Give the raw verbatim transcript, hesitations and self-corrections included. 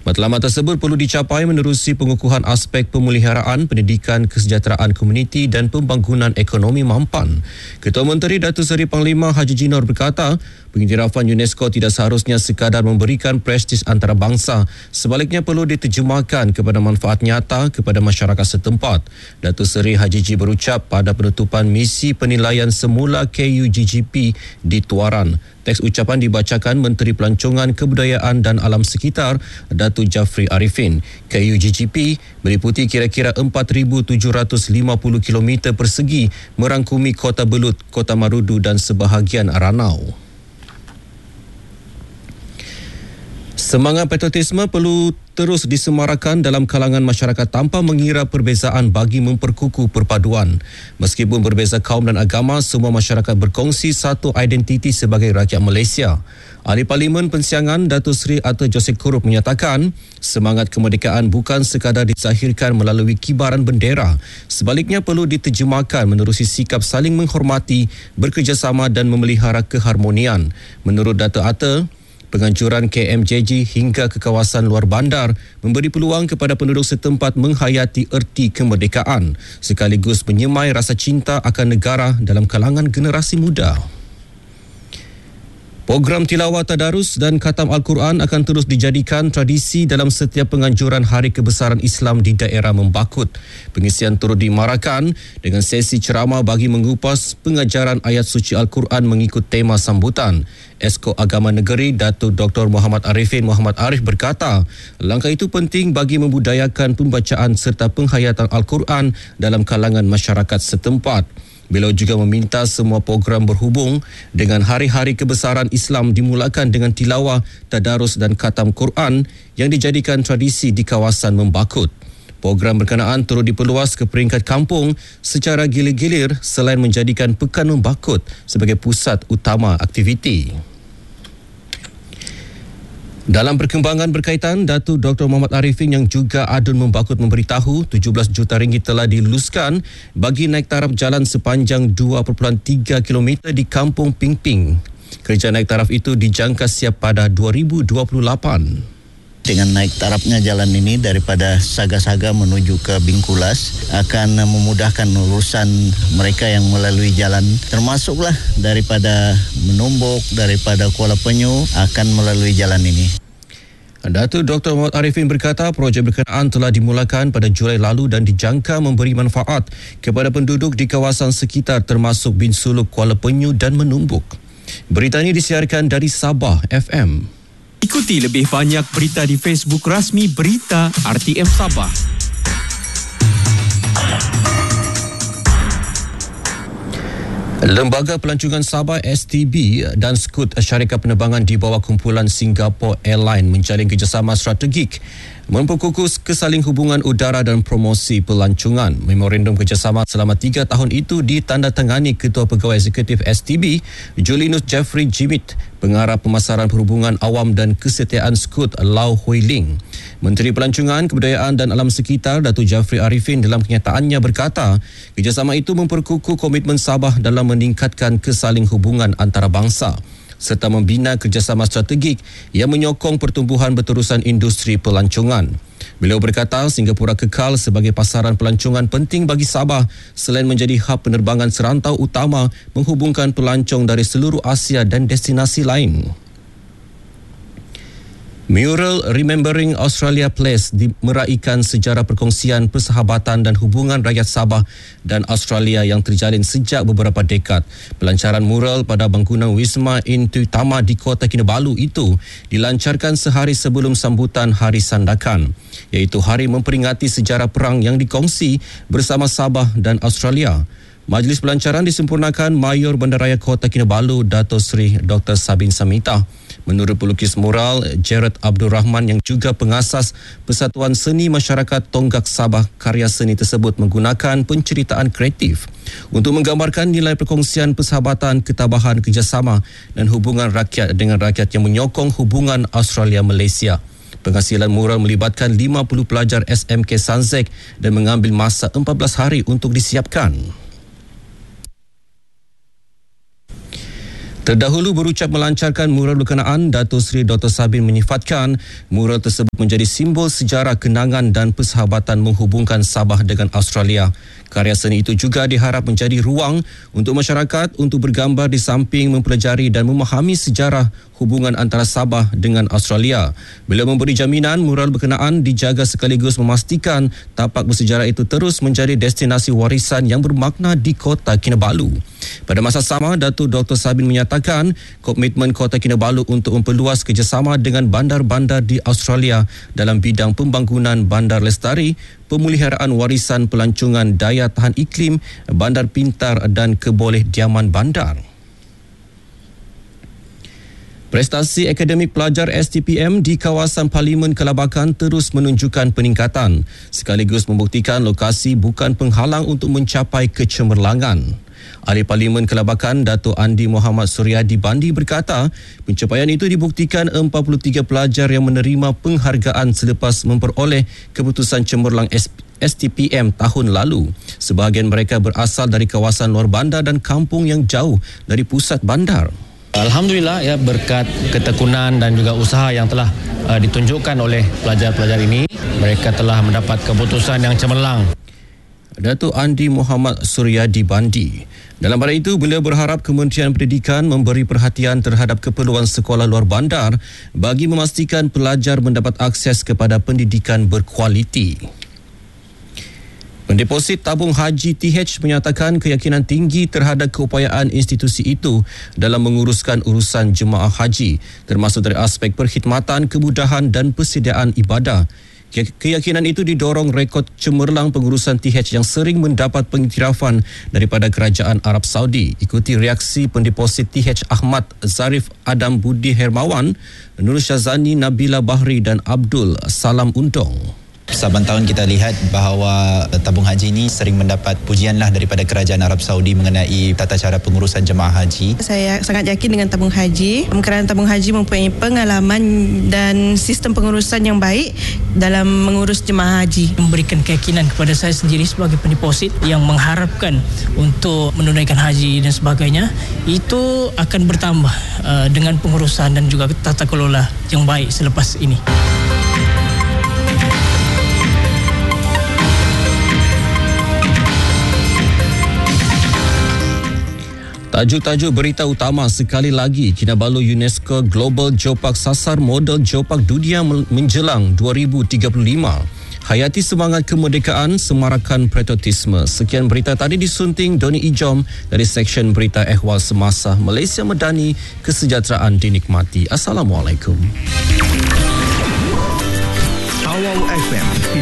Matlamat tersebut perlu dicapai menerusi pengukuhan aspek pemeliharaan, pendidikan, kesejahteraan komuniti dan pembangunan ekonomi mampan. Ketua Menteri Datuk Seri Panglima Haji Jinor berkata, pengiktirafan UNESCO tidak seharusnya sekadar memberikan prestis antarabangsa, sebaliknya perlu diterjemahkan kepada manfaat nyata kepada masyarakat setempat. Datuk Seri Haji Ji berucap pada penutupan misi penilaian semula K U G G P di Tuaran. Teks ucapan dibacakan Menteri Pelancongan, Kebudayaan dan Alam Sekitar, Datuk Jafri Arifin. K U G G P meliputi kira-kira empat ribu tujuh ratus lima puluh kilometer persegi merangkumi Kota Belut, Kota Marudu dan sebahagian Ranau. Semangat patriotisme perlu terus disemarakan dalam kalangan masyarakat tanpa mengira perbezaan bagi memperkukuh perpaduan. Meskipun berbeza kaum dan agama, semua masyarakat berkongsi satu identiti sebagai rakyat Malaysia. Ahli Parlimen Pensiangan Datuk Seri Arthur Joseph Kurup menyatakan, semangat kemerdekaan bukan sekadar dizahirkan melalui kibaran bendera. Sebaliknya perlu diterjemahkan menerusi sikap saling menghormati, bekerjasama dan memelihara keharmonian. Menurut Datuk Arthur, penganjuran K M J G hingga ke kawasan luar bandar memberi peluang kepada penduduk setempat menghayati erti kemerdekaan sekaligus menyemai rasa cinta akan negara dalam kalangan generasi muda. Program tilawah tadarus dan khatam Al-Quran akan terus dijadikan tradisi dalam setiap penganjuran Hari Kebesaran Islam di daerah Membakut. Pengisian turut dimarakan dengan sesi ceramah bagi mengupas pengajaran ayat suci Al-Quran mengikut tema sambutan. Esko Agama Negeri Datuk Doktor Muhammad Arifin Muhammad Arif berkata, langkah itu penting bagi membudayakan pembacaan serta penghayatan Al-Quran dalam kalangan masyarakat setempat. Beliau juga meminta semua program berhubung dengan hari-hari kebesaran Islam dimulakan dengan tilawah, tadarus dan khatam Quran yang dijadikan tradisi di kawasan Membakut. Program berkenaan turut diperluas ke peringkat kampung secara gilir-gilir selain menjadikan Pekan Membakut sebagai pusat utama aktiviti. Dalam perkembangan berkaitan, Datuk Doktor Muhammad Arifin yang juga adun Membakut memberitahu tujuh belas juta ringgit telah diluluskan bagi naik taraf jalan sepanjang dua perpuluhan tiga kilometer di Kampung Pingping. Kerja naik taraf itu dijangka siap pada dua ribu dua puluh lapan. Dengan naik tarafnya jalan ini daripada Saga-Saga menuju ke Bingkulas akan memudahkan urusan mereka yang melalui jalan, termasuklah daripada Menumbuk, daripada Kuala Penyu akan melalui jalan ini. Datuk Doktor Muhammad Arifin berkata projek berkenaan telah dimulakan pada Julai lalu dan dijangka memberi manfaat kepada penduduk di kawasan sekitar termasuk Bin Suluk, Kuala Penyu dan Menumbuk. Berita ini disiarkan dari Sabah F M. Ikuti lebih banyak berita di Facebook rasmi Berita R T M Sabah. Lembaga Pelancongan Sabah S T B dan Skut syarikat penerbangan di bawah kumpulan Singapore Airlines menjalin kerjasama strategik memperkukuh kesaling hubungan udara dan promosi pelancongan. Memorandum kerjasama selama tiga tahun itu ditandatangani Ketua Pegawai Eksekutif S T B Julinus Jeffrey Jimit, Pengarah Pemasaran Perhubungan Awam dan Kesetiaan Skut Lau Hui Ling. Menteri Pelancongan, Kebudayaan dan Alam Sekitar Datuk Jafri Arifin dalam kenyataannya berkata, kerjasama itu memperkukuh komitmen Sabah dalam meningkatkan kesaling hubungan antarabangsa serta membina kerjasama strategik yang menyokong pertumbuhan berterusan industri pelancongan. Beliau berkata Singapura kekal sebagai pasaran pelancongan penting bagi Sabah selain menjadi hub penerbangan serantau utama menghubungkan pelancong dari seluruh Asia dan destinasi lain. Mural Remembering Australia Place meraikan sejarah perkongsian persahabatan dan hubungan rakyat Sabah dan Australia yang terjalin sejak beberapa dekad. Pelancaran mural pada bangunan Wisma Intutama di Kota Kinabalu itu dilancarkan sehari sebelum sambutan Hari Sandakan, iaitu hari memperingati sejarah perang yang dikongsi bersama Sabah dan Australia. Majlis pelancaran disempurnakan Mayor Bandaraya Kota Kinabalu Dato' Seri Doktor Sabin Samita. Menurut pelukis mural Jared Abdul Rahman yang juga pengasas Persatuan Seni Masyarakat Tonggak Sabah, karya seni tersebut menggunakan penceritaan kreatif untuk menggambarkan nilai perkongsian persahabatan, ketabahan, kerjasama dan hubungan rakyat dengan rakyat yang menyokong hubungan Australia-Malaysia. Penghasilan mural melibatkan lima puluh pelajar S M K Sanzek dan mengambil masa empat belas hari untuk disiapkan. Terdahulu berucap melancarkan mural berkenaan, Datuk Seri Doktor Sabin menyifatkan mural tersebut menjadi simbol sejarah kenangan dan persahabatan menghubungkan Sabah dengan Australia. Karya seni itu juga diharap menjadi ruang untuk masyarakat untuk bergambar di samping mempelajari dan memahami sejarah hubungan antara Sabah dengan Australia. Beliau memberi jaminan mural berkenaan dijaga sekaligus memastikan tapak bersejarah itu terus menjadi destinasi warisan yang bermakna di Kota Kinabalu. Pada masa sama, Datuk Doktor Sabin menyatakan komitmen Kota Kinabalu untuk memperluas kerjasama dengan bandar-bandar di Australia dalam bidang pembangunan bandar lestari, pemuliharaan warisan pelancongan daya tahan iklim, bandar pintar dan kebolehdiaman bandar. Prestasi akademik pelajar S T P M di kawasan Parlimen Kelabakan terus menunjukkan peningkatan, sekaligus membuktikan lokasi bukan penghalang untuk mencapai kecemerlangan. Ahli Parlimen Kelabakan Datuk Andi Muhammad Suryadi Bandi berkata, pencapaian itu dibuktikan empat puluh tiga pelajar yang menerima penghargaan selepas memperoleh keputusan cemerlang S T P M tahun lalu. Sebahagian mereka berasal dari kawasan luar bandar dan kampung yang jauh dari pusat bandar. Alhamdulillah, ya, berkat ketekunan dan juga usaha yang telah uh, ditunjukkan oleh pelajar-pelajar ini, mereka telah mendapat keputusan yang cemerlang. Datuk Andi Muhammad Suryadi Bandi. Dalam pada itu, beliau berharap Kementerian Pendidikan memberi perhatian terhadap keperluan sekolah luar bandar bagi memastikan pelajar mendapat akses kepada pendidikan berkualiti. Pendeposit Tabung Haji T H menyatakan keyakinan tinggi terhadap keupayaan institusi itu dalam menguruskan urusan jemaah haji, termasuk dari aspek perkhidmatan, kemudahan dan persediaan ibadah. Keyakinan itu didorong rekod cemerlang pengurusan T H yang sering mendapat pengiktirafan daripada Kerajaan Arab Saudi. Ikuti reaksi pendeposit T H Ahmad Zarif Adam Budi Hermawan, Nur Syazani Nabila Bahri dan Abdul Salam Undong. Saban tahun kita lihat bahawa tabung haji ini sering mendapat pujianlah daripada Kerajaan Arab Saudi mengenai tata cara pengurusan jemaah haji. Saya sangat yakin dengan tabung haji kerana tabung haji mempunyai pengalaman dan sistem pengurusan yang baik dalam mengurus jemaah haji. Memberikan keyakinan kepada saya sendiri sebagai pendeposit yang mengharapkan untuk menunaikan haji dan sebagainya, itu akan bertambah uh, dengan pengurusan dan juga tata kelola yang baik selepas ini. Tajuk-tajuk berita utama sekali lagi. Kinabalu UNESCO Global Geopark sasar model geopark dunia menjelang dua ribu tiga puluh lima. Hayati semangat kemerdekaan, semarakan patriotisme. Sekian berita tadi disunting Doni Ijom dari Seksyen Berita Ehwal Semasa Malaysia Medani. Kesejahteraan dinikmati. Assalamualaikum. Awal F M